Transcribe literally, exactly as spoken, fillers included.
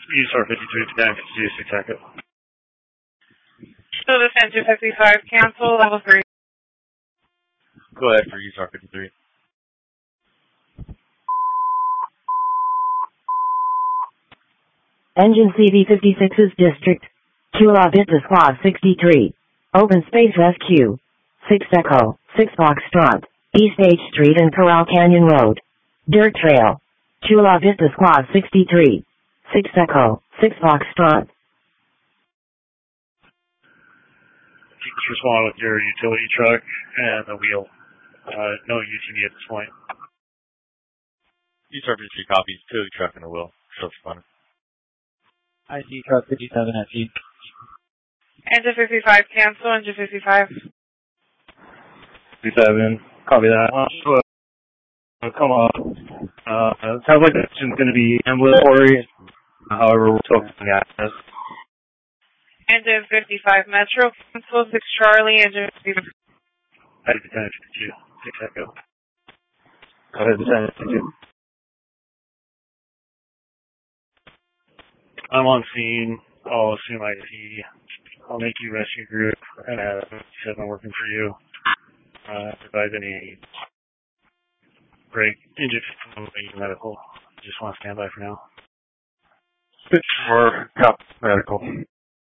U S A R fifty-three to nine fifty-two, six Echo. So this engine fifty-five, cancel, level three. Go ahead for U S A R fifty-three. Engine C V fifty-six's District, Chula Vista Squad sixty-three, Open Space Rescue, six Echo, six Foxtrot, East H Street and Corral Canyon Road, Dirt Trail, Chula Vista Squad sixty-three, six Echo, six Foxtrot. Just respond with your utility truck and the wheel. Uh, no U T V at this point. U S A R fifty-three copies, utility truck and a wheel. Show responder. I see truck fifty-seven at G. Engine fifty-five, cancel, engine fifty-five. fifty-seven, copy that. Uh, come on. Uh, it sounds like the engine's going to be ambulatory. However, we're focusing on access. Engine fifty-five, Metro, cancel, six Charlie, engine fifty-five. I did the ten fifty-two, six Echo. Go ahead, the ten fifty-two. I'm on scene. I'll assume I see. I'll make you rescue group. And uh, fifty-seven working for you. Uh, provide any break, engine medical. Just want to stand by for now. fifty-four, cop medical.